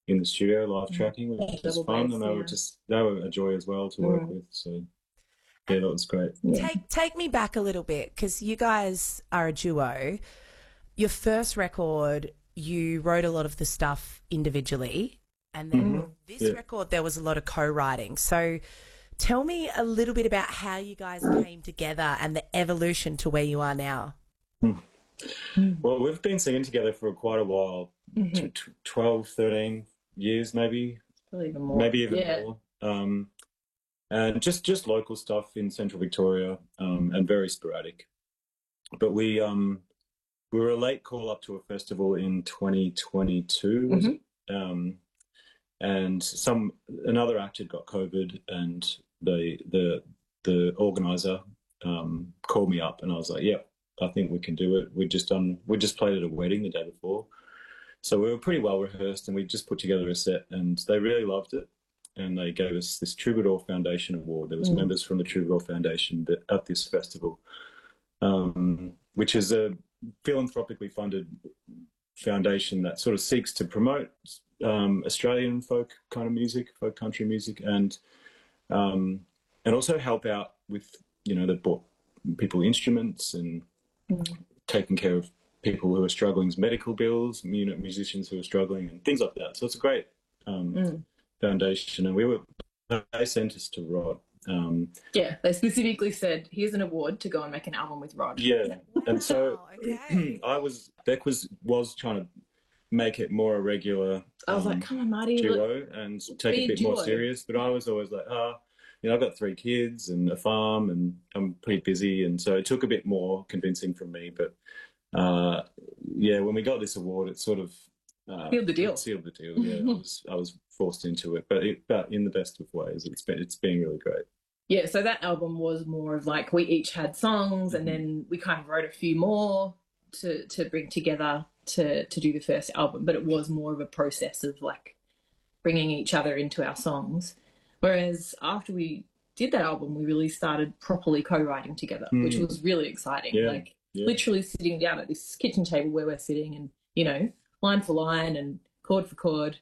in the studio, live tracking, which was Double fun, bass, and yeah. they were a joy as well to work with. So yeah, that was great. Yeah. Take me back a little bit because you guys are a duo. Your first record, you wrote a lot of the stuff individually, and then this Yeah. record there was a lot of co-writing. So tell me a little bit about how you guys came together and the evolution to where you are now. Well, we've been singing together for quite a while, 12, 13 years maybe, Probably even more. maybe even Yeah. more. And just local stuff in Central Victoria, and very sporadic. But we were a late call up to a festival in 2022, was it? And another act had got COVID, and the organizer called me up, and I was like, "Yeah, I think we can do it." We just played at a wedding the day before, so we were pretty well rehearsed, and we just put together a set, and they really loved it, and they gave us this Troubadour Foundation award. There was members from the Troubadour Foundation at this festival, which is a philanthropically funded foundation that sort of seeks to promote Australian folk kind of music, folk country music, and also help out with, they bought people instruments and taking care of people who are struggling with medical bills, musicians who are struggling and things like that. So it's a great foundation, and they sent us to Rod. Yeah, they specifically said, "Here's an award to go and make an album with Rod." Yeah, and so okay. Beck was trying to make it more a regular I was like, "Come on, Marty, duo and take it a bit more serious." But I was always like, I've got 3 kids and a farm, and I'm pretty busy, and so it took a bit more convincing from me. But yeah, when we got this award, it sort of sealed the deal. It sealed the deal. Yeah, I was forced into it, but in the best of ways. It's been really great. Yeah, so that album was more of like we each had songs, and then we kind of wrote a few more to bring together to do the first album. But it was more of a process of like bringing each other into our songs. Whereas after we did that album, we really started properly co-writing together, which was really exciting. Yeah, literally sitting down at this kitchen table where we're sitting, and line for line and chord for chord.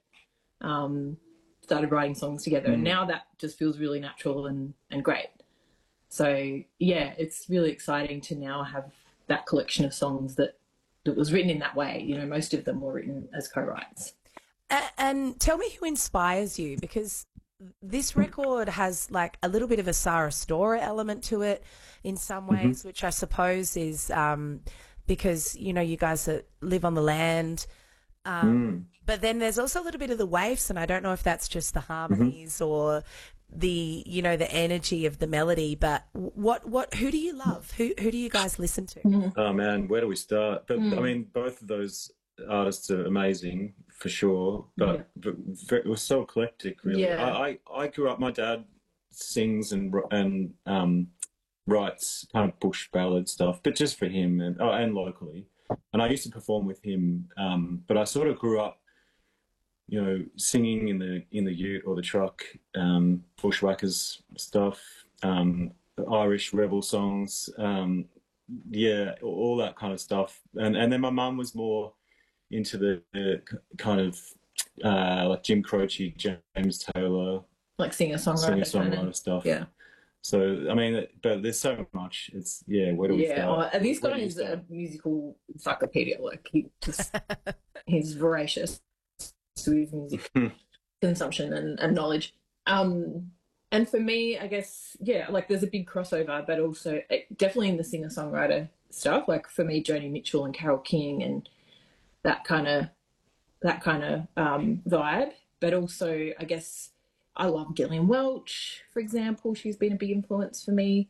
Started writing songs together, and now that just feels really natural and great. So yeah, it's really exciting to now have that collection of songs that was written in that way. Most of them were written as co-writes. And tell me who inspires you, because this record has like a little bit of a Sarah Storer element to it in some ways, which I suppose is because you guys live on the land. But then there's also a little bit of the waves, and I don't know if that's just the harmonies or the the energy of the melody. But who do you love? Who do you guys listen to? Oh man, where do we start? But I mean, both of those artists are amazing for sure. But it was so eclectic, really. Yeah. I grew up. My dad sings and writes kind of bush ballad stuff, but just for him and locally. And I used to perform with him, but I sort of grew up, singing in the ute or the truck, bushwhackers stuff, Irish rebel songs, yeah, all that kind of stuff. And then my mum was more into the kind of like Jim Croce, James Taylor, like singer-songwriter stuff. Yeah. So I mean, but there's so much. It's where do we start? And this guy is a musical encyclopedia. Like he's voracious to his music consumption and knowledge. And for me, I guess, like there's a big crossover, but also definitely in the singer-songwriter stuff. Like for me, Joni Mitchell and Carole King and that kind of vibe. But also, I guess I love Gillian Welch, for example. She's been a big influence for me.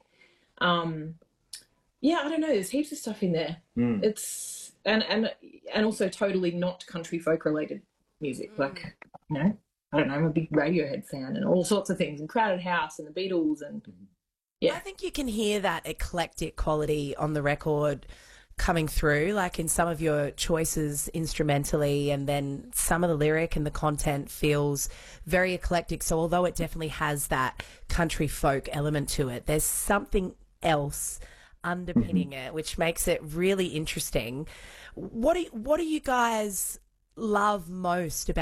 I don't know. There's heaps of stuff in there. It's and also totally not country folk related music. Like, I don't know. I'm a big Radiohead fan and all sorts of things, and Crowded House and the Beatles, and I think you can hear that eclectic quality on the record coming through, like in some of your choices instrumentally, and then some of the lyric and the content feels very eclectic. So although it definitely has that country folk element to it, there's something else underpinning it, which makes it really interesting. What do you guys love most about